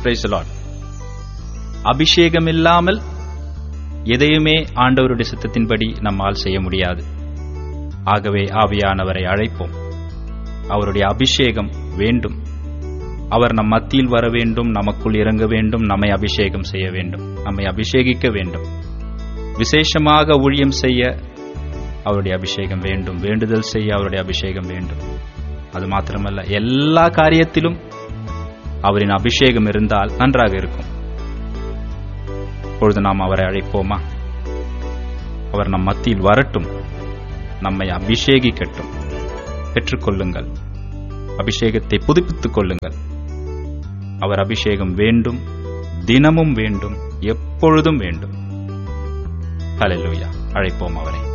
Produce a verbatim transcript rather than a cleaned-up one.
Praise the Lord. அபிஷேகம் இல்லாமல் எதையுமே ஆண்டவருடைய சித்தத்தின்படி நம்மால் செய்ய முடியாது. ஆகவே ஆவியானவரை அழைப்போம். அவருடைய அபிஷேகம் வேண்டும். அவர் நம் மத்தியில் வர வேண்டும், நமக்குள் இறங்க வேண்டும், நம்மை அபிஷேகம் செய்ய வேண்டும், நம்மை அபிஷேகிக்க வேண்டும். விசேஷமாக ஊழியம் செய்ய அவருடைய அபிஷேகம் வேண்டும், வேண்டுதல் செய்ய அவருடைய அபிஷேகம் வேண்டும். அது மாத்திரமல்ல, எல்லா காரியத்திலும் அவரின் அபிஷேகம் இருந்தால் நன்றாக இருக்கும். இப்பொழுது நாம் அவரை அழைப்போமா? அவர் நம் மத்தியில் வரட்டும், நம்மை அபிஷேகிக்கட்டும். பெற்றுக்கொள்ளுங்கள், அபிஷேகத்தை புதுப்பித்துக் கொள்ளுங்கள். அவர் அபிஷேகம் வேண்டும், தினமும் வேண்டும், எப்பொழுதும் வேண்டும். ஹல்லேலூயா. அழைப்போம் அவரை.